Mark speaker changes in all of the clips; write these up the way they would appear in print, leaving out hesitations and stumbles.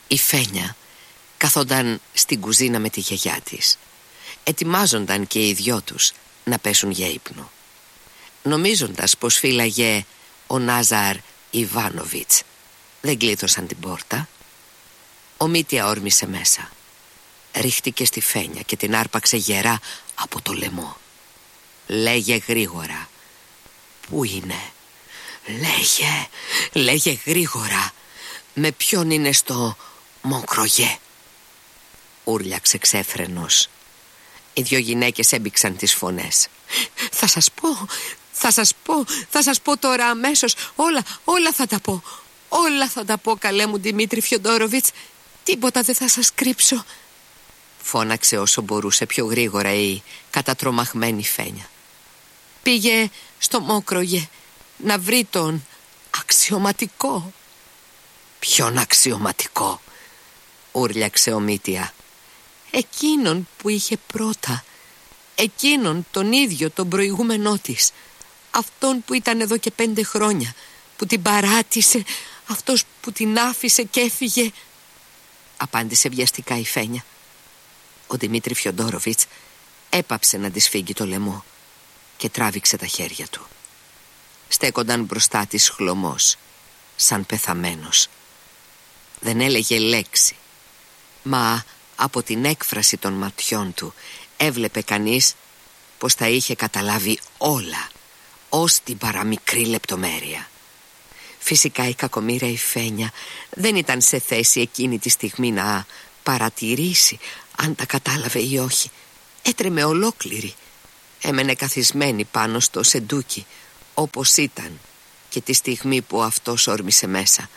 Speaker 1: Η Φένια καθόταν στην κουζίνα με τη γιαγιά της. Ετοιμάζονταν και οι δυο τους να πέσουν για ύπνο, νομίζοντας πως φύλαγε ο Νάζαρ Ιβάνοβιτς. Δεν κλείδωσαν την πόρτα. Ο Μίτια όρμησε μέσα. Ρίχτηκε στη Φένια και την άρπαξε γερά από το λαιμό. «Λέγε γρήγορα». «Πού είναι?» Λέγε γρήγορα. «Με ποιον είναι στο Μονκρογέ?» Ούρλιαξε ξέφρενος. Οι δυο γυναίκες έμπηξαν τις φωνές. Θα σας πω τώρα αμέσως. Όλα θα τα πω. Όλα θα τα πω, καλέ μου Δημήτρη Φιοντόροβιτς. Τίποτα δεν θα σας κρύψω», φώναξε όσο μπορούσε πιο γρήγορα η κατατρομαχμένη Φένια. «Πήγε στο Μόκρογε να βρει τον αξιωματικό». «Ποιον αξιωματικό?» ούρλιαξε ο Μίτια. «Εκείνον που είχε πρώτα. Εκείνον τον ίδιο τον προηγούμενό της. Αυτόν που ήταν εδώ και 5 χρόνια. Που την παράτησε. Αυτός που την άφησε και έφυγε», απάντησε βιαστικά η Φένια. Ο Δημήτρη Φιοντόροβιτς έπαψε να της φύγει το λαιμό και τράβηξε τα χέρια του. Στέκονταν μπροστά της χλωμός, σαν πεθαμένος. Δεν έλεγε λέξη, μα από την έκφραση των ματιών του έβλεπε κανείς πως τα είχε καταλάβει όλα, ως την παραμικρή λεπτομέρεια. Φυσικά η κακομοίρα η Φένια δεν ήταν σε θέση εκείνη τη στιγμή να παρατηρήσει αν τα κατάλαβε ή όχι. Έτρεμε ολόκληρη. Έμενε καθισμένη πάνω στο σεντούκι, όπως ήταν και τη στιγμή που αυτός όρμησε μέσα.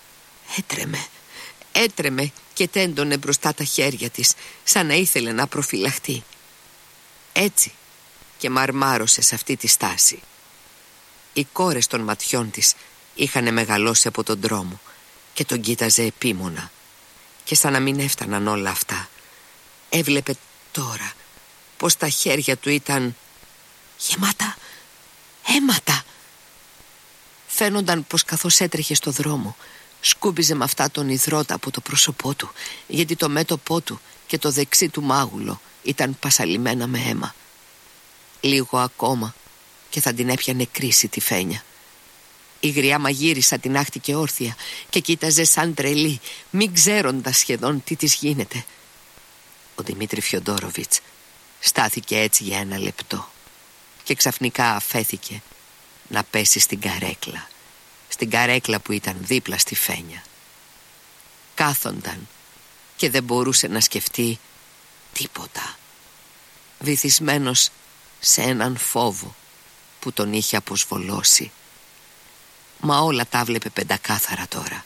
Speaker 1: Έτρεμε και τέντωνε μπροστά τα χέρια της, σαν να ήθελε να προφυλαχτεί. Έτσι και μαρμάρωσε σε αυτή τη στάση. Οι κόρες των ματιών της είχανε μεγαλώσει από τον δρόμο και τον κοίταζε επίμονα. Και σαν να μην έφταναν όλα αυτά, έβλεπε τώρα πως τα χέρια του ήταν γεμάτα αίματα. Φαίνονταν πως καθώς έτρεχε στο δρόμο σκούμπιζε με αυτά τον υδρότα από το πρόσωπό του, γιατί το μέτωπό του και το δεξί του μάγουλο ήταν πασαλιμένα με αίμα. Λίγο ακόμα και θα την έπιανε κρίση τη Φένια. Η γριά μαγείρισα την άχτηκε όρθια και κοίταζε σαν τρελή, μην ξέροντας σχεδόν τι της γίνεται. Ο Δημήτρη Φιοντόροβιτς στάθηκε έτσι για 1 λεπτό και ξαφνικά αφέθηκε να πέσει στην καρέκλα. Στην καρέκλα που ήταν δίπλα στη Φένια. Κάθονταν και δεν μπορούσε να σκεφτεί τίποτα, βυθισμένος σε έναν φόβο που τον είχε αποσβολώσει. Μα όλα τα βλέπε πεντακάθαρα τώρα.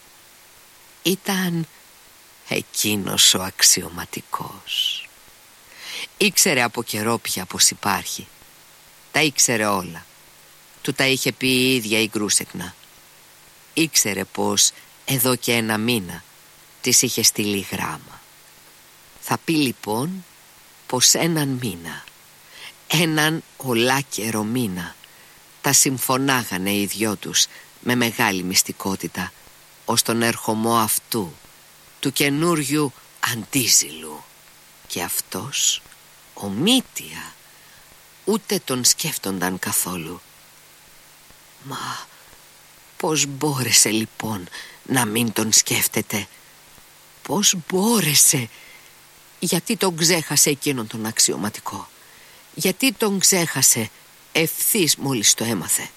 Speaker 1: Ήταν εκείνος ο αξιωματικός. Ήξερε από καιρό πια πως υπάρχει. Τα ήξερε όλα. Του τα είχε πει η ίδια η Γκρούσεκνα. Ήξερε πως εδώ και 1 μήνα της είχε στείλει γράμμα. Θα πει λοιπόν πως 1 μήνα, 1 ολάκερο μήνα, τα συμφωνάγανε οι δυο τους με μεγάλη μυστικότητα ως τον ερχομό αυτού, του καινούριου Αντίζηλου. Και αυτός, ο Μίτια, ούτε τον σκέφτονταν καθόλου. Μα πώς μπόρεσε λοιπόν να μην τον σκέφτεται? Πώς μπόρεσε? Γιατί τον ξέχασε εκείνον τον αξιωματικό? Γιατί τον ξέχασε ευθύς μόλις το έμαθε?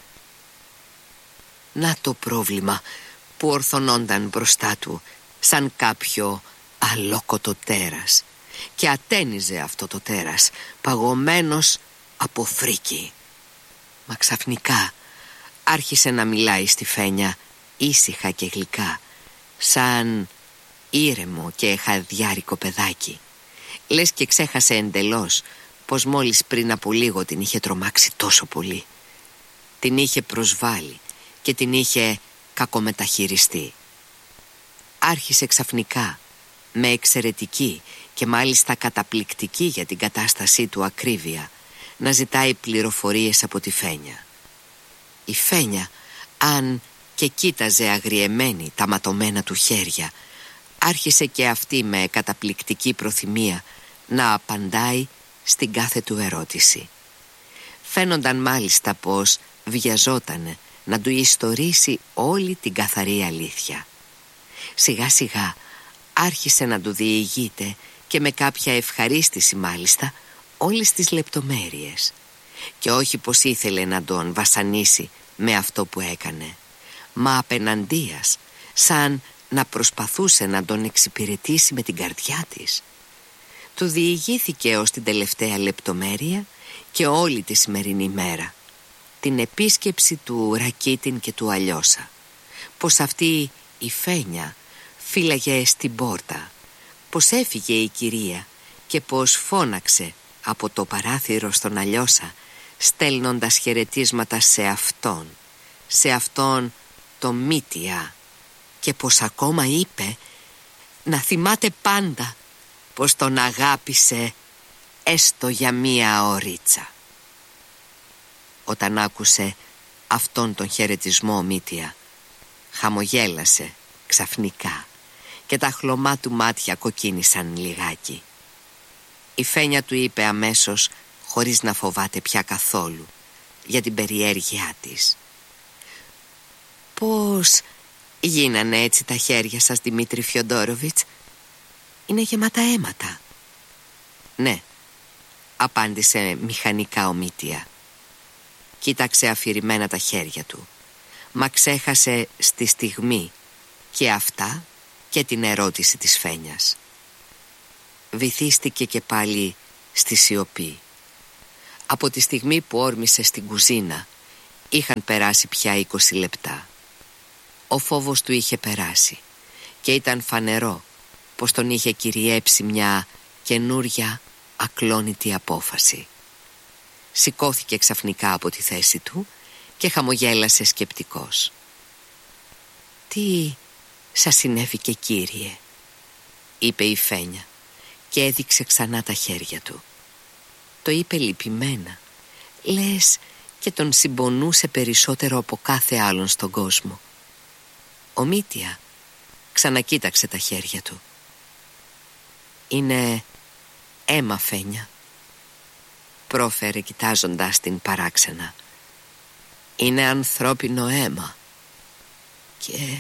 Speaker 1: Να το πρόβλημα που ορθωνόνταν μπροστά του σαν κάποιο αλόκοτο τέρας και ατένιζε αυτό το τέρας παγωμένος από φρίκι. Μα ξαφνικά άρχισε να μιλάει στη Φένια ήσυχα και γλυκά, σαν ήρεμο και χαδιάρικο παιδάκι. Λες και ξέχασε εντελώς πως μόλις πριν από λίγο την είχε τρομάξει τόσο πολύ. Την είχε προσβάλει και την είχε κακομεταχειριστεί. Άρχισε ξαφνικά με εξαιρετική και μάλιστα καταπληκτική για την κατάστασή του ακρίβεια να ζητάει πληροφορίες από τη Φένια. Η Φένια, αν και κοίταζε αγριεμένη τα ματωμένα του χέρια, άρχισε και αυτή με καταπληκτική προθυμία να απαντάει στην κάθε του ερώτηση. Φαίνονταν μάλιστα πως βιαζότανε να του ιστορίσει όλη την καθαρή αλήθεια. Σιγά σιγά άρχισε να του διηγείται και με κάποια ευχαρίστηση μάλιστα όλες τις λεπτομέρειες, και όχι πως ήθελε να τον βασανίσει με αυτό που έκανε, μα απεναντίας, σαν να προσπαθούσε να τον εξυπηρετήσει με την καρδιά της. Του διηγήθηκε ως την τελευταία λεπτομέρεια και όλη τη σημερινή μέρα, την επίσκεψη του Ρακίτιν και του Αλιώσα, πως αυτή η Φένια φύλαγε στην πόρτα, πως έφυγε η κυρία και πως φώναξε από το παράθυρο στον Αλιώσα, στέλνοντας χαιρετίσματα σε αυτόν το Μήτια, και πως ακόμα είπε να θυμάται πάντα πως τον αγάπησε έστω για μία ωρίτσα. Όταν άκουσε αυτόν τον χαιρετισμό ο Μήτια χαμογέλασε ξαφνικά και τα χλωμά του μάτια κοκκίνησαν λιγάκι. Η Φένια του είπε αμέσως, χωρίς να φοβάται πια καθόλου για την περιέργειά της: «Πώς γίνανε έτσι τα χέρια σας, Δημήτρη Φιοντόροβιτς? Είναι γεμάτα αίματα». «Ναι», απάντησε μηχανικά ο Μήτια. Κοίταξε αφηρημένα τα χέρια του, μα ξέχασε στη στιγμή και αυτά και την ερώτηση της Φένιας. Βυθίστηκε και πάλι στη σιωπή. Από τη στιγμή που όρμησε στην κουζίνα είχαν περάσει πια 20 λεπτά. Ο φόβος του είχε περάσει και ήταν φανερό πως τον είχε κυριέψει μια καινούρια ακλόνητη απόφαση. Σηκώθηκε ξαφνικά από τη θέση του και χαμογέλασε σκεπτικός. «Τι σας συνέβηκε, κύριε?» είπε η Φένια και έδειξε ξανά τα χέρια του. Το είπε λυπημένα, λες και τον συμπονούσε περισσότερο από κάθε άλλον στον κόσμο. Ο Μήτια ξανακοίταξε τα χέρια του. «Είναι αίμα, Φένια», πρόφερε κοιτάζοντας την παράξενα. «Είναι ανθρώπινο αίμα. Και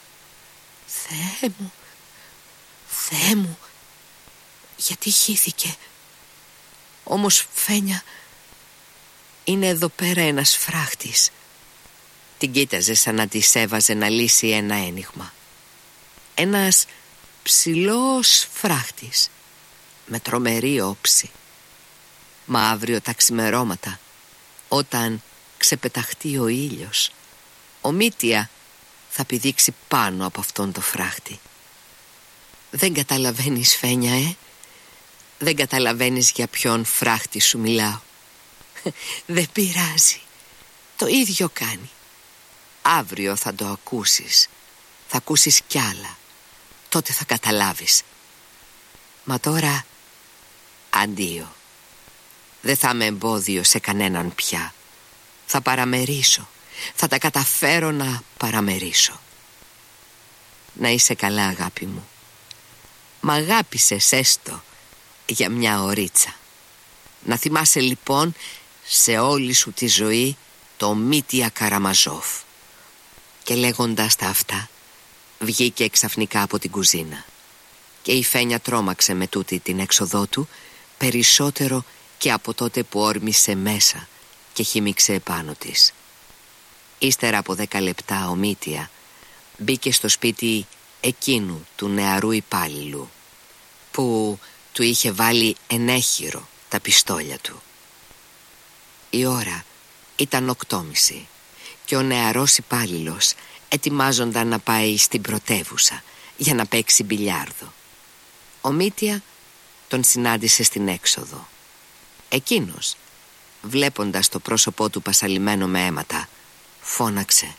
Speaker 1: Θεέ μου, γιατί χύθηκε? Όμως, Φένια, είναι εδώ πέρα ένας φράχτης». Την κοίταζε σαν να της έβαζε να λύσει ένα ένιγμα. Ένας ψηλός φράχτης με τρομερή όψη. Μα αύριο τα ξημερώματα, όταν ξεπεταχτεί ο ήλιος, ο Μήτια θα πηδήξει πάνω από αυτόν το φράχτη. Δεν καταλαβαίνεις, Φένια, δεν καταλαβαίνεις για ποιον φράχτη σου μιλάω. Δεν πειράζει, το ίδιο κάνει. Αύριο θα το ακούσεις, θα ακούσεις κι άλλα, τότε θα καταλάβεις. Μα τώρα, αντίο. Δεν θα είμαι εμπόδιο σε κανέναν πια. Θα παραμερίσω, θα τα καταφέρω να παραμερίσω. Να είσαι καλά, αγάπη μου. Μ' αγάπησες έστω για μια ωρίτσα. Να θυμάσαι λοιπόν σε όλη σου τη ζωή το Μήτια Καραμαζόφ». Και λέγοντας τα αυτά βγήκε ξαφνικά από την κουζίνα. Και η Φένια τρόμαξε με τούτη την έξοδό του περισσότερο και από τότε που όρμησε μέσα και χύμιξε επάνω της. Ύστερα από 10 λεπτά ο Μήτια μπήκε στο σπίτι εκείνου του νεαρού υπάλληλου, που του είχε βάλει ενέχειρο τα πιστόλια του. Η ώρα ήταν 8:30 και ο νεαρός υπάλληλος ετοιμάζονταν να πάει στην πρωτεύουσα για να παίξει μπιλιάρδο. Ο Μήτια τον συνάντησε στην έξοδο. Εκείνος, βλέποντας το πρόσωπό του πασαλιμένο με αίματα, φώναξε: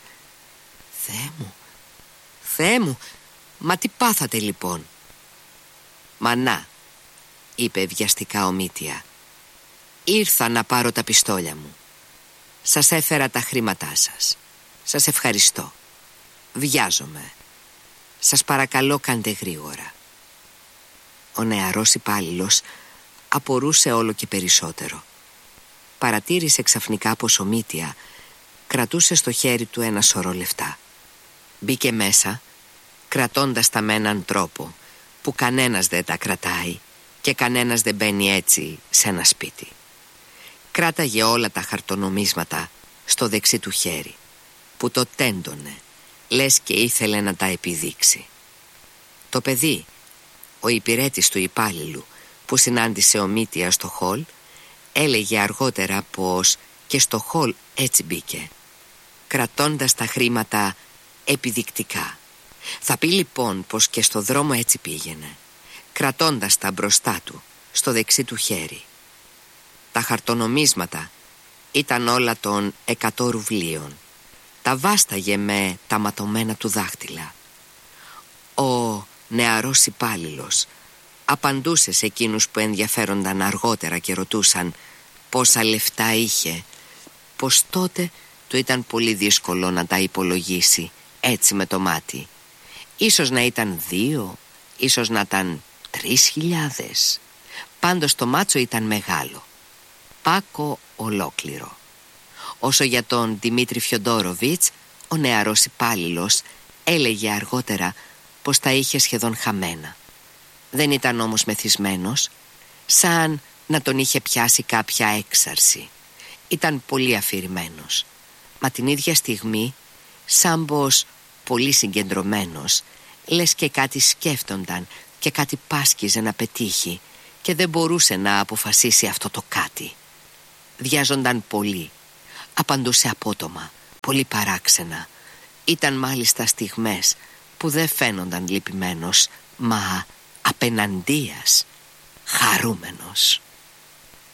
Speaker 1: Θεέ μου, μα τι πάθατε λοιπόν?» «Μα να», είπε βιαστικά ο Μήτια, «ήρθα να πάρω τα πιστόλια μου. Σας έφερα τα χρήματά σας. Σας ευχαριστώ. Βιάζομαι. «Σας παρακαλώ, κάντε γρήγορα». Ο νεαρός υπάλληλος απορούσε όλο και περισσότερο. Παρατήρησε ξαφνικά πως ο Μήτια κρατούσε στο χέρι του ένα σωρό λεφτά. Μπήκε μέσα, κρατώντας τα με έναν τρόπο που κανένας δεν τα κρατάει και κανένας δεν μπαίνει έτσι σε ένα σπίτι. Κράταγε όλα τα χαρτονομίσματα στο δεξί του χέρι, που το τέντωνε, λες και ήθελε να τα επιδείξει. Το παιδί, ο υπηρέτης του υπάλληλου που συνάντησε ο Μήτια στο χολ, έλεγε αργότερα πως και στο χολ έτσι μπήκε, κρατώντας τα χρήματα επιδεικτικά. Θα πει λοιπόν πως και στο δρόμο έτσι πήγαινε, κρατώντας τα μπροστά του, στο δεξί του χέρι. Τα χαρτονομίσματα ήταν όλα των 100 ρουβλίων. Τα βάσταγε με τα ματωμένα του δάχτυλα. Ο νεαρός υπάλληλος απαντούσε σε εκείνους που ενδιαφέρονταν αργότερα και ρωτούσαν πόσα λεφτά είχε, πως τότε του ήταν πολύ δύσκολο να τα υπολογίσει έτσι με το μάτι. Ίσως να ήταν 2, ίσως να ήταν 3.000. Πάντως το μάτσο ήταν μεγάλο, πάκο ολόκληρο. Όσο για τον Δημήτρη Φιοντόροβιτς, ο νεαρός υπάλληλος έλεγε αργότερα πως τα είχε σχεδόν χαμένα. Δεν ήταν όμως μεθυσμένος, σαν να τον είχε πιάσει κάποια έξαρση. Ήταν πολύ αφηρημένος, μα την ίδια στιγμή σαν πως πολύ συγκεντρωμένος, λες και κάτι σκέφτονταν και κάτι πάσκιζε να πετύχει και δεν μπορούσε να αποφασίσει αυτό το κάτι. Βιάζονταν πολύ, απαντούσε απότομα, πολύ παράξενα. Ήταν μάλιστα στιγμές που δεν φαίνονταν λυπημένος, μα απεναντίας χαρούμενος.